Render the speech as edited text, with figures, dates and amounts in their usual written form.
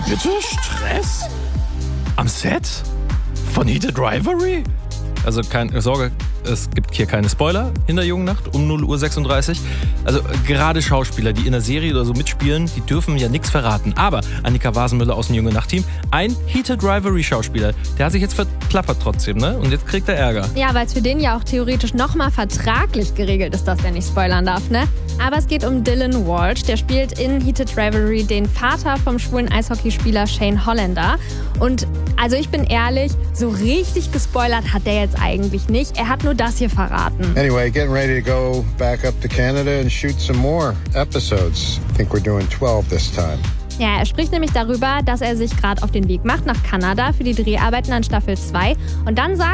bitte? Stress? Am Set? Von Heated Rivalry? Also keine Sorge, es gibt hier keine Spoiler in der jungen Nacht um 0:36 Uhr. Also gerade Schauspieler, die in der Serie oder so mitspielen, die dürfen ja nichts verraten. Aber Annika Wasenmüller aus dem Junge Nacht-Team, ein Heated Rivalry-Schauspieler, der hat sich jetzt verplappert trotzdem, ne? Und jetzt kriegt er Ärger. Ja, weil es für den ja auch theoretisch nochmal vertraglich geregelt ist, dass der nicht spoilern darf, ne? Aber es geht um Dylan Walsh, der spielt in Heated Rivalry den Vater vom schwulen Eishockeyspieler Shane Hollander. Und also ich bin ehrlich, so richtig gespoilert hat der jetzt eigentlich nicht. Er hat nur das hier verraten. Anyway, getting ready to go back up to Canada and shoot some more episodes. I think we're doing 12 this time. Ja, er spricht nämlich darüber, dass er sich gerade auf den Weg macht nach Kanada für die Dreharbeiten an Staffel 2. Und dann sagt